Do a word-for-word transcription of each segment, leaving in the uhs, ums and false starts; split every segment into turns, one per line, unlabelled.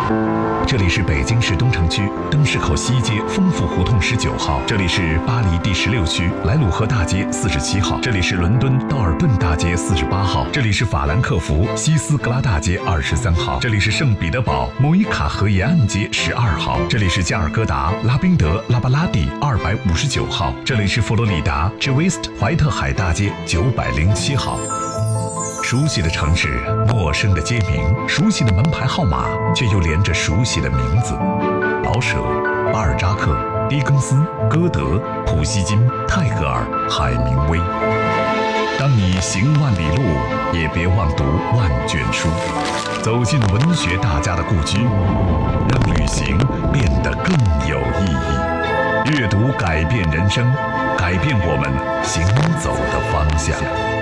这里是北京市东城区灯市口西街丰富胡同十九号，这里是巴黎第十六区莱鲁河大街四十七号，这里是伦敦道尔顿大街四十八号，这里是法兰克福西斯格拉大街二十三号，这里是圣彼得堡莫伊卡河沿岸街十二号，这里是加尔各答拉宾德拉巴拉蒂二百五十九号，这里是佛罗里达 Jewist 怀特海大街九百零七号。熟悉的城市，陌生的街名，熟悉的门牌号码，却又连着熟悉的名字：老舍、巴尔扎克、狄更斯、歌德、普希金、泰戈尔、海明威。当你行万里路，也别忘读万卷书，走进文学大家的故居，让旅行变得更有意义。阅读改变人生，改变我们行走的方向。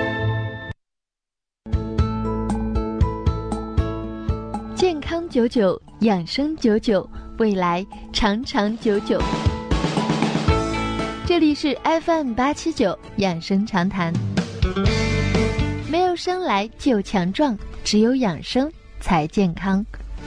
健康久久，养生久久，未来长长久久。这里是 F M 八七九养生长谈。没有生来就强壮，只有养生才健康。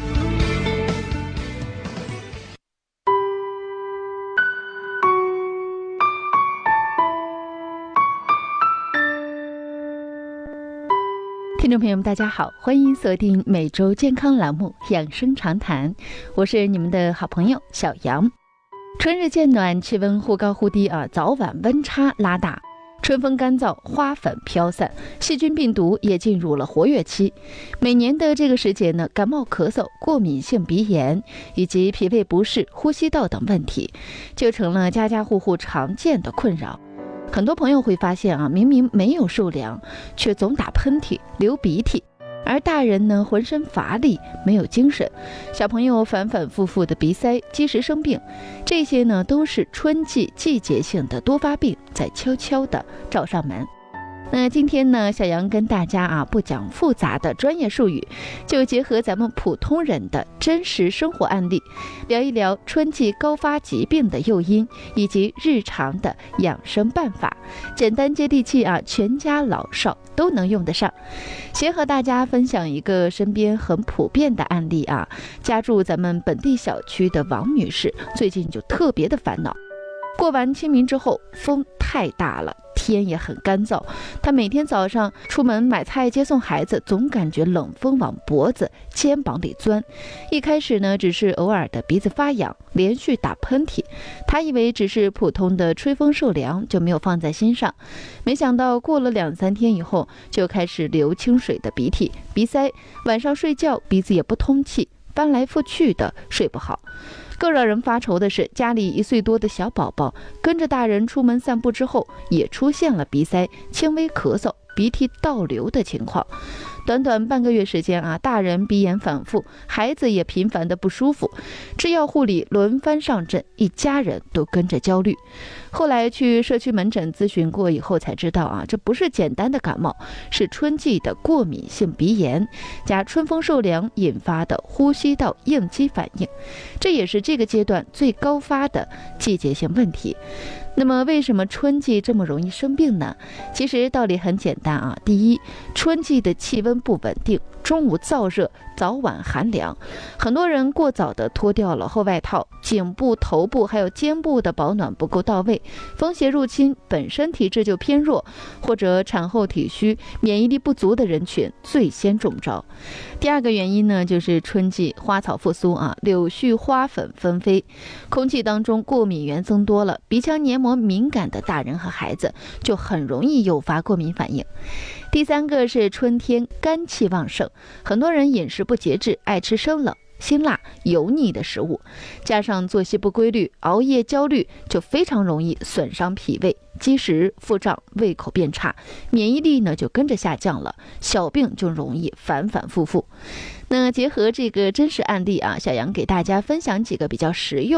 听众朋友们大家好，欢迎锁定每周健康栏目养生长谈，我是你们的好朋友小杨。春日渐暖，气温忽高忽低啊，早晚温差拉大，春风干燥，花粉飘散，细菌病毒也进入了活跃期。每年的这个时节呢，感冒咳嗽、过敏性鼻炎以及脾胃不适、呼吸道等问题就成了家家户户常见的困扰。很多朋友会发现啊，明明没有受凉，却总打喷嚏、流鼻涕，而大人呢浑身乏力、没有精神，小朋友反反复复的鼻塞、积食生病，这些呢都是春季季节性的多发病在悄悄的找上门。那今天呢，小杨跟大家啊不讲复杂的专业术语，就结合咱们普通人的真实生活案例，聊一聊春季高发疾病的诱因以及日常的养生办法，简单接地气啊，全家老少都能用得上。先和大家分享一个身边很普遍的案例啊，家住咱们本地小区的王女士最近就特别的烦恼。过完清明之后，风太大了，天也很干燥，她每天早上出门买菜接送孩子，总感觉冷风往脖子、肩膀里钻。一开始呢，只是偶尔的鼻子发痒，连续打喷嚏，她以为只是普通的吹风受凉，就没有放在心上。没想到过了两三天以后，就开始流清水的鼻涕、鼻塞，晚上睡觉鼻子也不通气，翻来覆去的睡不好。更让人发愁的是，家里一岁多的小宝宝跟着大人出门散步之后，也出现了鼻塞、轻微咳嗽、鼻涕倒流的情况。短短半个月时间啊，大人鼻炎反复，孩子也频繁的不舒服，制药护理轮番上阵，一家人都跟着焦虑。后来去社区门诊咨询过以后才知道啊，这不是简单的感冒，是春季的过敏性鼻炎加春风受凉引发的呼吸道应激反应，这也是这个阶段最高发的季节性问题。那么为什么春季这么容易生病呢？其实道理很简单啊。第一，春季的气温不稳定，中午燥热，早晚寒凉，很多人过早的脱掉了厚外套，颈部、头部还有肩部的保暖不够到位，风邪入侵，本身体质就偏弱，或者产后体虚、免疫力不足的人群最先中招。第二个原因呢，就是春季花草复苏啊，柳絮花粉纷飞，空气当中过敏源增多了，鼻腔黏膜敏感的大人和孩子就很容易诱发过敏反应。第三个是春天肝气旺盛，很多人饮食不节制，爱吃生冷、辛辣、油腻的食物，加上作息不规律、熬夜、焦虑，就非常容易损伤脾胃，积食、腹胀、胃口变差，免疫力呢就跟着下降了，小病就容易反反复复。那结合这个真实案例啊，小杨给大家分享几个比较实用